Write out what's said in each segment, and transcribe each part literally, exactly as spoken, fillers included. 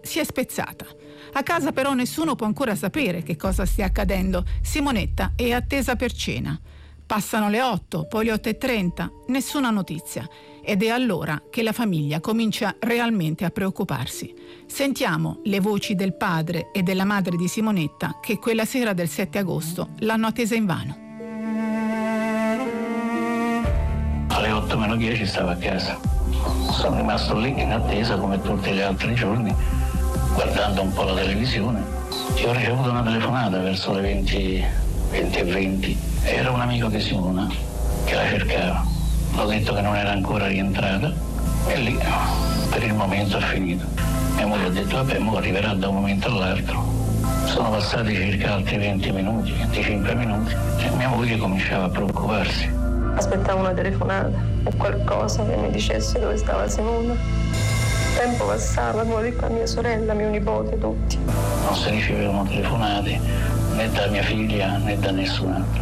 si è spezzata. A casa però nessuno può ancora sapere che cosa stia accadendo. Simonetta è attesa per cena. Passano le otto, poi le otto e trenta, nessuna notizia. Ed è allora che la famiglia comincia realmente a preoccuparsi. Sentiamo le voci del padre e della madre di Simonetta che quella sera del sette agosto l'hanno attesa invano. Alle otto meno dieci stavo a casa. Sono rimasto lì in attesa come tutti gli altri giorni, guardando un po' la televisione. E ho ricevuto una telefonata verso le venti, venti e venti. Era un amico di Simona che la cercava. L'ho detto che non era ancora rientrata e lì per il momento è finito. Mia moglie ha detto vabbè, mo arriverà da un momento all'altro. Sono passati circa altri venti minuti, venticinque minuti e mia moglie cominciava a preoccuparsi. Aspettavo una telefonata o qualcosa che mi dicesse dove stava Simona. Il tempo passava, avevo detto a mia sorella, mio nipote, tutti. Non si ricevevano telefonate né da mia figlia né da nessun altro.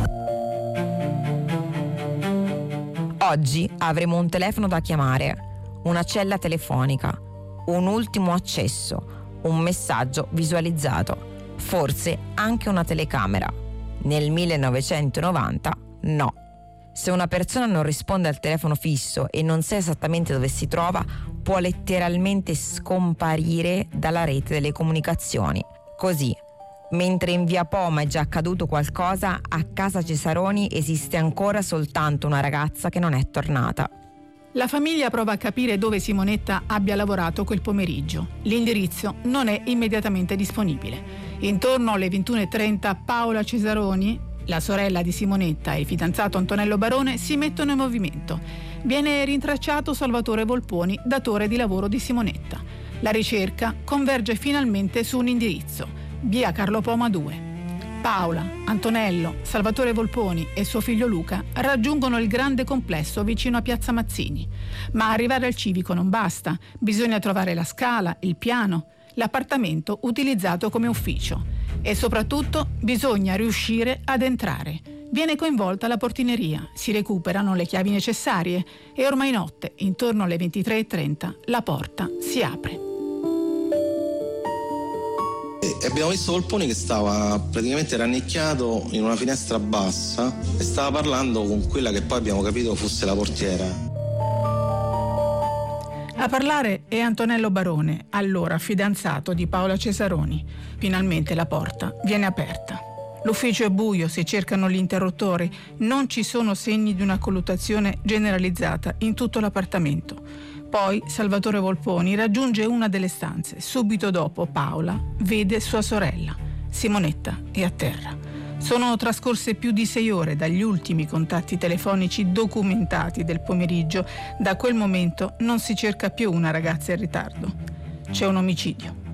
Oggi avremo un telefono da chiamare, una cella telefonica, un ultimo accesso, un messaggio visualizzato, forse anche una telecamera. Nel millenovecentonovanta no. Se una persona non risponde al telefono fisso e non sa esattamente dove si trova, può letteralmente scomparire dalla rete delle comunicazioni. Così, mentre in via Poma è già accaduto qualcosa, a casa Cesaroni esiste ancora soltanto una ragazza che non è tornata. La famiglia prova a capire dove Simonetta abbia lavorato quel pomeriggio. L'indirizzo non è immediatamente disponibile. Intorno alle ventuno e trenta Paola Cesaroni, la sorella di Simonetta, e il fidanzato Antonello Barone si mettono in movimento. Viene rintracciato Salvatore Volponi, datore di lavoro di Simonetta. La ricerca converge finalmente su un indirizzo: via Carlo Poma due. Paola, Antonello, Salvatore Volponi e suo figlio Luca raggiungono il grande complesso vicino a Piazza Mazzini. Ma arrivare al civico non basta, bisogna trovare la scala, il piano, l'appartamento utilizzato come ufficio. E soprattutto bisogna riuscire ad entrare. Viene coinvolta la portineria, si recuperano le chiavi necessarie e ormai notte, intorno alle ventitré e trenta, la porta si apre. E abbiamo visto Volponi che stava praticamente rannicchiato in una finestra bassa e stava parlando con quella che poi abbiamo capito fosse la portiera. A parlare è Antonello Barone, allora fidanzato di Paola Cesaroni. Finalmente la porta viene aperta. L'ufficio è buio, si cercano gli interruttori, non ci sono segni di una colluttazione generalizzata in tutto l'appartamento. Poi Salvatore Volponi raggiunge una delle stanze. Subito dopo Paola vede sua sorella. Simonetta è a terra. Sono trascorse più di sei ore dagli ultimi contatti telefonici documentati del pomeriggio. Da quel momento non si cerca più una ragazza in ritardo. C'è un omicidio.